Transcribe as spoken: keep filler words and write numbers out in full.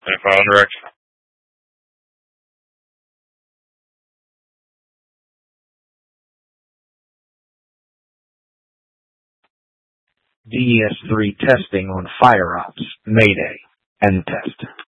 And final direction. D E S three testing on fire ops. Mayday. End test.